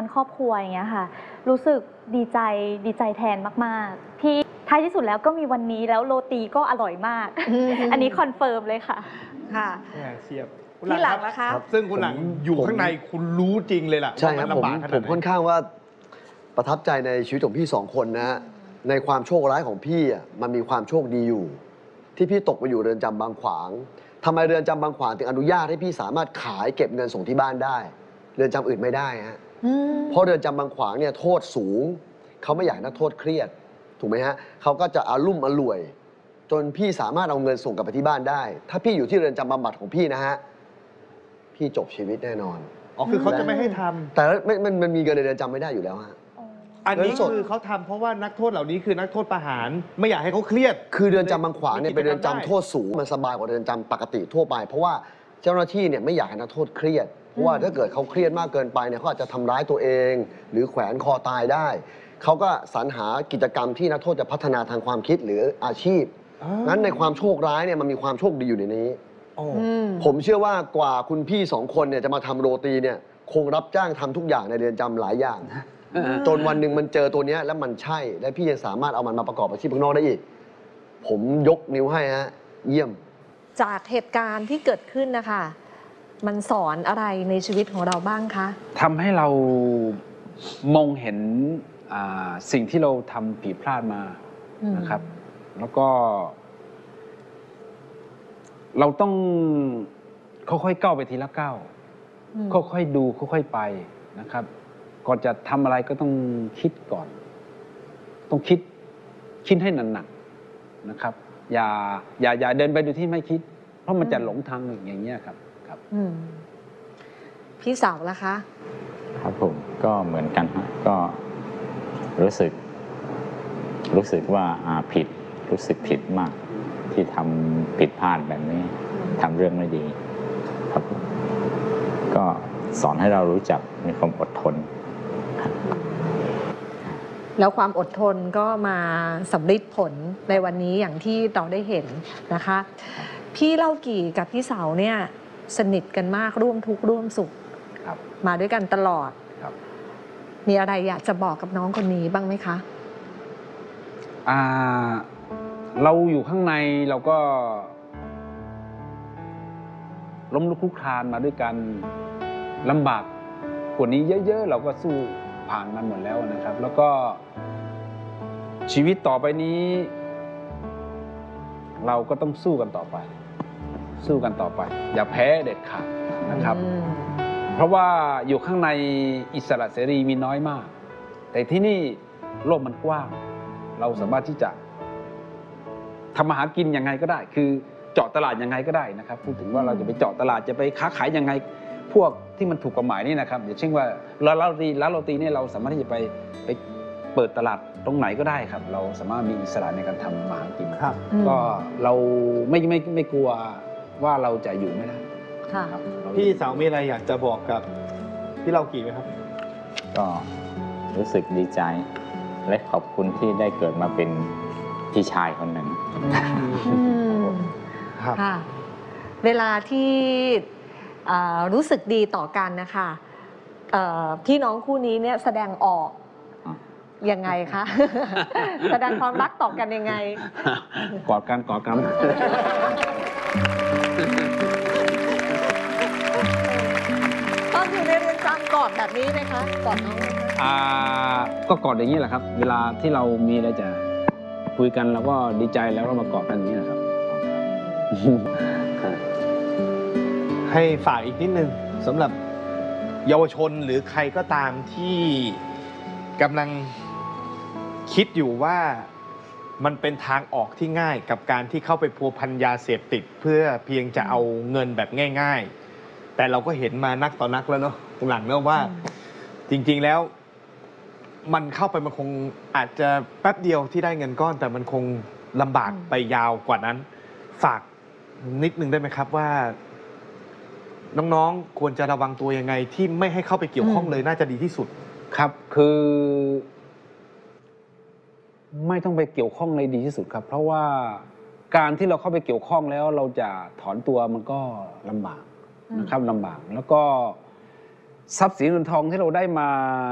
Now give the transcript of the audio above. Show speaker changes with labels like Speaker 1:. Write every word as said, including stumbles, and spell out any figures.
Speaker 1: านครอบครัวอย่างเงี้ยค่ะรู้สึกดีใจดีใจแทนมากๆที่ท้ายที่สุดแล้วก็มีวันนี้แล้วโรตีก็อร่อยมาก อันนี้คอนเฟิร์มเลยค่ะ
Speaker 2: ค่ะ
Speaker 3: เชียบ
Speaker 2: ที่หลังนะคะ
Speaker 3: ซึ่งคุณหลังอยู่ข้างในคุณรู้จริงเลยล่ะ
Speaker 4: ใช่ครับผมผมค่อนข้างว่าประทับใจในชีวิตของพี่สองคนนะฮะในความโชคร้ายของพี่อ่ะมันมีความโชคดีอยู่ ที่พี่ตกไปอยู่เรือนจำบางขวางทำไมเรือนจำบางขวางถึงอนุญาตให้พี่สามารถขายเก็บเงินส่งที่บ้านได้ เรือนจำอื่นไม่ได้ฮะเพราะเรือนจำบางขวางเนี่ยโทษสูงเขาไม่อยากให้นักโทษเครียดถูกไหมฮะเขาก็จะอารุ่มอร่วย จนพี่สามารถเอาเงินส่งกลับไปที่บ้านได้ ถ้าพี่อยู่ที่เรือนจำบำบัดของพี่นะฮะพี่จบชีวิตแน่นอน
Speaker 3: อ๋อคือเขาจะไม่ให้ทำ
Speaker 4: แต่มันมันมีเงินในเรือนจำไม่ได้อยู่แล้วฮะ
Speaker 3: อันนี้คือเขาทำเพราะว่านักโทษเหล่านี้คือนักโทษประหารไม่อยากให้เขาเครียด
Speaker 4: คือเรือนจำบางขวางเนี่ยเป็นเรือนจำโทษสูงมันสบายกว่าเรือนจำปกติทั่วไป เพราะว่าเจ้าหน้าที่เนี่ยไม่อยากให้นักโทษเครียดเพราะว่าถ้าเกิดเขาเครียดมากเกินไปเนี่ยเขาอาจจะทำร้ายตัวเอง หรือแขวนคอตายได้เขาก็สรรหากิจกรรมที่นักโทษจะพัฒนาทางความคิดหรืออาชีพงั้นในความโชคร้ายเนี่ยมันมีความโชคดีอยู่ในนี้ผมเชื่อว่ากว่าคุณพี่สองคนเนี่ยจะมาทำโรตีเนี่ยคงรับจ้างทำทุกอย่างในเรือนจำหลายอย่างจนวันหนึ่งมันเจอตัวนี้แล้วมันใช่และพี่ยังสามารถเอามันมาประกอบอาชีพข้างนอกได้อีกผมยกนิ้วให้ฮะเยี่ยม
Speaker 2: จากเหตุการณ์ที่เกิดขึ้นนะคะมันสอนอะไรในชีวิตของเราบ้างคะ
Speaker 5: ทำให้เรามองเห็นสิ่งที่เราทำผิดพลาดมานะครับแล้วก็เราต้องค่อยๆก้าวไปทีละก้าวค่อยๆดูค่อยๆไปนะครับก่อนจะทำอะไรก็ต้องคิดก่อน ต้องคิดคิดให้หนักๆนะครับอย่าอย่าอย่าเดินไปโดยที่ไม่คิดเพราะมันจะหลงทางอย่างเงี้ยครับครับ
Speaker 2: พี่สาวล่ะคะ
Speaker 6: ครับผมก็เหมือนกันฮะก็รู้สึกรู้สึกว่าผิดรู้สึกผิดมากที่ทำผิดพลาดแบบนี้ทำเรื่องไม่ดีครับผมก็สอนให้เรารู้จักมีความอดทน
Speaker 2: แล้วความอดทนก็มาสำลิดผลในวันนี้อย่างที่เราได้เห็นนะคะพี่เล่ากี่กับพี่สาวเนี่ยสนิทกันมากร่วมทุกข์ร่วมสุขมาด้วยกันตลอดมีอะไรอยากจะบอกกับน้องคนนี้บ้างไหมคะ
Speaker 5: อ่าเราอยู่ข้างในเราก็ล้มลุกคลุกคลานมาด้วยกันลำบากกว่านี้เยอะๆเราก็สู้ผ่านมันหมดแล้วนะครับ แล้วก็ชีวิตต่อไปนี้ เราก็ต้องสู้กันต่อไปสู้กันต่อไปอย่าแพ้เด็ดขาดนะครับเพราะว่าอยู่ข้างในอิสระเสรีมีน้อยมากแต่ที่นี่โลกมันกว้างเราสามารถที่จะทำมาหากินยังไงก็ได้คือเจาะตลาดยังไงก็ได้นะครับพูดถึงว่าเราจะไปเจาะตลาดจะไปค้าขายยังไงพวกที่มันถูกกฎหมายนี่นะครับอย่างเช่นว่าร้านโรตีร้านโรตีนี่เราสามารถที่จะไปไปเปิดตลาดตรงไหนก็ได้ครับเราสามารถมีอิสระในการทำมาหากินก็เราไม่ไม่ไม่กลัวว่าเราจะอยู่ไม่ได้
Speaker 3: พี่สาวมีอะไรอยากจะบอกกับพี่เรากี่ไหมครับ
Speaker 6: ก็รู้สึกดีใจและขอบคุณที่ได้เกิดมาเป็นพี่ชายคนหนึ่ง
Speaker 2: ค่ะเวลาที่รู้สึกดีต่อกันนะคะพี่น้องคู่นี้เนี่ยแสดงออกยังไงคะ แสดงความรักต่อกันยังไง
Speaker 5: กอดกันกอดกัน
Speaker 2: ตอนอยู่ในเรือนจำกอดแบบนี้ไหมคะกอดน้อง
Speaker 5: อ่าก็กอดอย่างนี้แหละครับเวลาที่เรามีอะไรจะคุยกันเราก็ดีใจแล้วเรามากอดกันอย่างนี้แหละครับ
Speaker 3: ให้ฝากอีกนิดนึงสำหรับเยาวชนหรือใครก็ตามที่กำลังคิดอยู่ว่ามันเป็นทางออกที่ง่ายกับการที่เข้าไปพัวพันยาเสพติดเพื่อเพียงจะเอาเงินแบบง่ายๆแต่เราก็เห็นมานักต่อนักแล้วเนาะหลังเนาะว่าจริงๆแล้วมันเข้าไปมันคงอาจจะแป๊บเดียวที่ได้เงินก้อนแต่มันคงลำบากไปยาวกว่านั้นฝากนิดนึงได้ไหมครับว่าน้องๆควรจะระวังตัวยังไงที่ไม่ให้เข้าไปเกี่ยวข้องเลยน่าจะดีที่สุด
Speaker 5: ครับคือไม่ต้องไปเกี่ยวข้องเลยดีที่สุดครับเพราะว่าการที่เราเข้าไปเกี่ยวข้องแล้วเราจะถอนตัวมันก็ลำบากนะครับลำบากแล้วก็ทรัพย์สินเงินทองที่เราได้มา